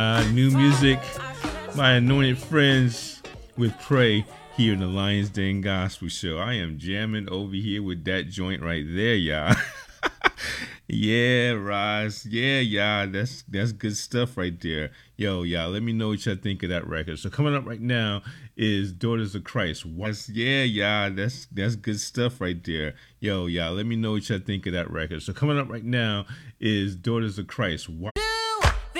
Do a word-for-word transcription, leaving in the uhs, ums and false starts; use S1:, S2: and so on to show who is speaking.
S1: Uh, new music, my anointed friends with Pray here in the Lions Den Gospel Show. I am jamming over here with that joint right there, y'all. Yeah, Roz. Yeah, y'all. That's that's good stuff right there. Yo, y'all, let me know what y'all think of that record. So coming up right now is Daughters of Christ. Yeah, y'all. That's that's good stuff right there. Yo, y'all, let me know what y'all think of that record. So coming up right now is Daughters of Christ.